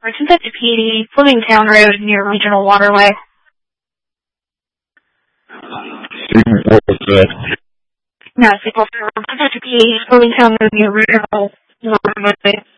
Return to Petey, Flemingtown Road near Regional Waterway. What was that? No, Return to Petey, Flemingtown Road near Regional Waterway.